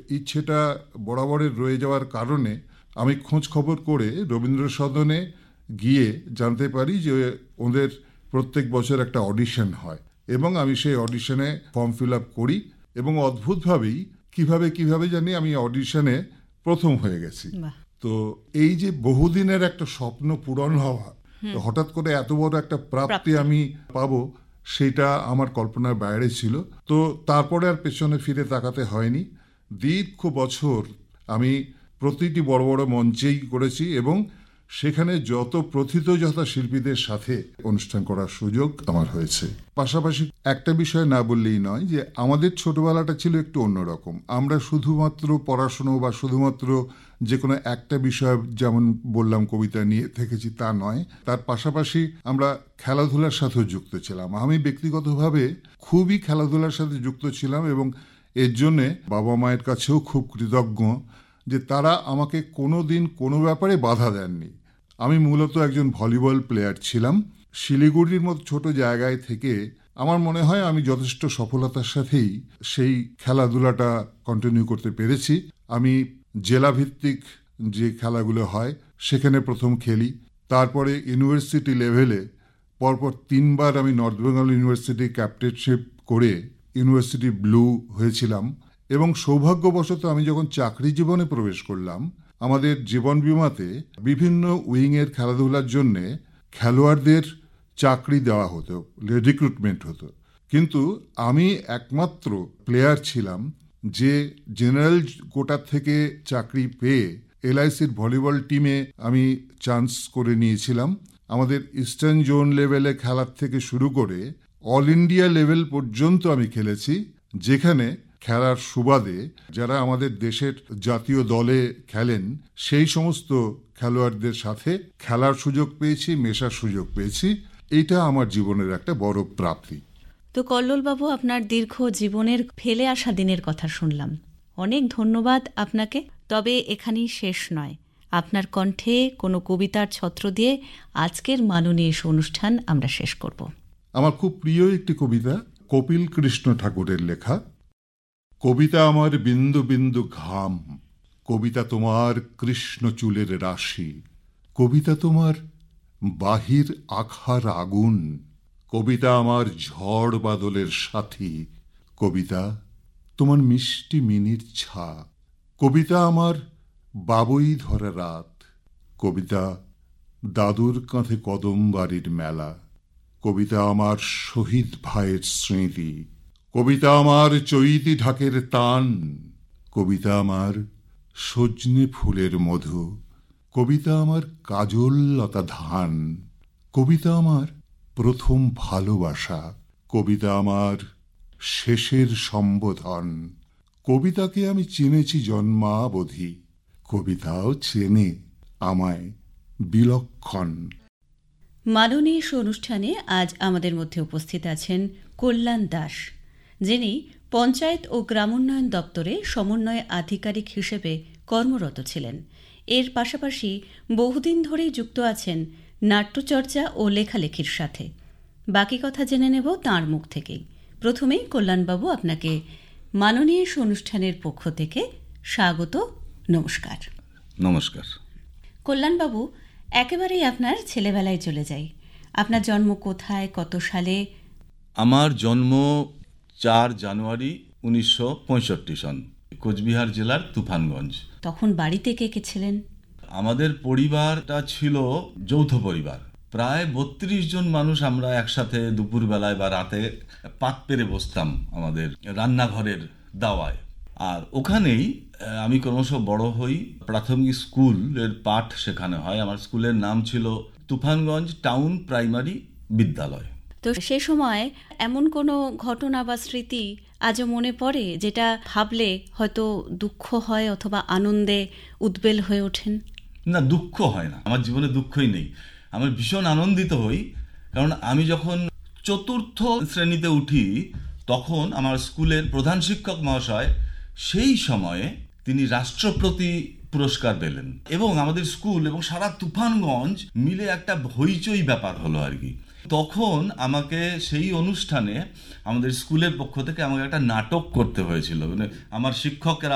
ইচ্ছেটা বরাবরের রয়ে যাওয়ার কারণে আমি খোঁজ খবর করে রবীন্দ্র সদনে গিয়ে জানতে পারি যে ওদের প্রত্যেক বছর একটা অডিশন হয় এবং আমি সেই অডিশনে ফর্ম ফিল আপ করি এবং অদ্ভুতভাবেই কিভাবে জানি আমি অডিশনে প্রথম হয়ে গেছি। তো এই যে বহুদিনের একটা স্বপ্ন পূরণ হওয়া, হঠাৎ করে এত বড় একটা প্রাপ্তি আমি পাবো, সেটা আমার কল্পনার বাইরে ছিল। তো তারপরে আর পেছনে ফিরে তাকাতে হয়নি। দীর্ঘ বছর আমি প্রতিটি বড় বড় মঞ্চেই করেছি এবং সেখানে যত প্রথিতযথা শিল্পীদের সাথে অনুষ্ঠান করার সুযোগ আমার হয়েছে। পাশাপাশি একটা বিষয় না বললেই নয় যে আমাদের ছোটবেলাটা ছিল একটু অন্যরকম। আমরা শুধুমাত্র পড়াশুনো বা শুধুমাত্র যে কোনো একটা বিষয়, যেমন বললাম কবিতা নিয়ে থেকেছি তা নয়, তার পাশাপাশি আমরা খেলাধুলার সাথেও যুক্ত ছিলাম। আমি ব্যক্তিগতভাবে খুবই খেলাধুলার সাথে যুক্ত ছিলাম এবং এর জন্যে বাবা মায়ের কাছেও খুব কৃতজ্ঞ যে তারা আমাকে কোনো দিন কোনো ব্যাপারে বাধা দেননি। আমি মূলত একজন ভলিবল প্লেয়ার ছিলাম। শিলিগুড়ির মতো ছোট জায়গায় থেকে আমার মনে হয় আমি যথেষ্ট সফলতার সাথেই সেই খেলাধুলাটা কন্টিনিউ করতে পেরেছি। আমি জেলাভিত্তিক যে খেলাগুলো হয় সেখানে প্রথম খেলি, তারপরে ইউনিভার্সিটি লেভেলে পরপর 3 বার আমি নর্থ বেঙ্গল ইউনিভার্সিটি ক্যাপ্টেনশিপ করে ইউনিভার্সিটি ব্লু হয়েছিলাম এবং সৌভাগ্যবশত আমি যখন চাকরি জীবনে প্রবেশ করলাম, আমাদের জীবন বীমাতে বিভিন্ন উইংয়ের খেলাধুলার জন্যে খেলোয়াড়দের চাকরি দেওয়া হতো, রিক্রুটমেন্ট হতো। কিন্তু আমি একমাত্র প্লেয়ার ছিলাম যে জেনারেল কোটার থেকে চাকরি পেয়ে এলআইসির ভলিবল টিমে আমি চান্স করে নিয়েছিলাম। আমাদের ইস্টার্ন জোন লেভেলে খেলার থেকে শুরু করে অল ইন্ডিয়া লেভেল পর্যন্ত আমি খেলেছি, যেখানে খেলার সুবাদে যারা আমাদের দেশের জাতীয় দলে খেলেন সেই সমস্ত খেলোয়াড়দের সাথে খেলার সুযোগ পেয়েছি, মেশার সুযোগ পেয়েছি। এইটা আমার জীবনের একটা বড় প্রাপ্তি। তো কল্লোলবাবু, আপনার দীর্ঘ জীবনের ফেলে আসা দিনের কথা শুনলাম। অনেক ধন্যবাদ আপনাকে। তবে এখানেই শেষ নয়, আপনার কণ্ঠে কোনো কবিতার ছত্র দিয়ে আজকের মাননীয় অনুষ্ঠান আমরা শেষ করব। আমার খুব প্রিয় একটি কবিতা, কপিল কৃষ্ণ ঠাকুরের লেখা। কবিতা আমার বিন্দু বিন্দু ঘাম, কবিতা তোমার কৃষ্ণ চুলের রাশি, কবিতা তোমার বাহির আখার আগুন, কবিতা আমার ঝড় বাদলের সাথী, কবিতা তোমার মিষ্টি মিনির ছা, কবিতা আমার বাবুই ধরা রাত, কবিতা দাদুর কাঁধে কদম বাড়ির মেলা, কবিতা আমার শহীদ ভাইয়ের স্মৃতি, কবিতা আমার চৈতি ঢাকের তান, কবিতা আমার সজনে ফুলের মধু, কবিতা আমার কাজল লতা ধান, কবিতা আমার প্রথম ভালোবাসা, কবিতা আমার শেষের সম্বোধন, কবিতাকে আমি চিনেছি জন্মাবধি, কবিতাও চেনে আমায় বিলক্ষণ। মাননীয় অনুষ্ঠানে আজ আমাদের মধ্যে উপস্থিত আছেন কল্যাণ দাস, যিনি পঞ্চায়েত ও গ্রামোন্নয়ন দপ্তরে সমন্বয় আধিকারিক হিসেবে কর্মরত ছিলেন। এর পাশাপাশি বহুদিন ধরেই যুক্ত আছেন নাট্যচর্চা ও লেখালেখির সাথে। বাকি কথা জেনে নেব তাঁর মুখ থেকেই। প্রথমেই কল্যাণবাবু, আপনাকে মাননীয় অনুষ্ঠানের পক্ষ থেকে স্বাগত, নমস্কার। নমস্কার। কল্যাণবাবু, একেবারেই আপনার ছেলেবেলায় চলে যাই। আপনার জন্ম কোথায়, কত সালে? আমার জন্ম 4 জানুয়ারি 1965 সন, কোচবিহার জেলার তুফানগঞ্জ। তখন বাড়িতে কে কে ছিলেন? আমাদের পরিবারটা ছিল যৌথ পরিবার। প্রায় 32 জন মানুষ আমরা একসাথে দুপুরবেলায় বা রাতে পাত পেরে বসতাম আমাদের রান্নাঘরের দাওয়ায়। আর ওখানেই আমি ক্রমশ বড় হই। প্রাথমিক স্কুলের পাঠ সেখানে হয়। আমার স্কুলের নাম ছিল তুফানগঞ্জ টাউন প্রাইমারি বিদ্যালয়। তো সে সময় এমন কোনো ঘটনা বা স্মৃতি আজও মনে পড়ে যেটা ভাবলে হয়তো দুঃখ হয় অথবা আনন্দে উদ্বেল হয়ে ওঠেন? না, দুঃখ হয় না, আমার জীবনে দুঃখই নেই। আমি ভীষণ আনন্দিত হই, কারণ আমি যখন 4র্থ শ্রেণীতে উঠি তখন আমার স্কুলের প্রধান শিক্ষক মহাশয় সেই সময়ে তিনি রাষ্ট্রপতি পুরস্কার পেলেন এবং আমাদের স্কুল এবং সারা তুফানগঞ্জ মিলে একটা হইচই ব্যাপার হলো আর কি। তখন আমাকে সেই অনুষ্ঠানে আমাদের স্কুলের পক্ষ থেকে আমাকে একটা নাটক করতে হয়েছিল। মানে আমার শিক্ষকেরা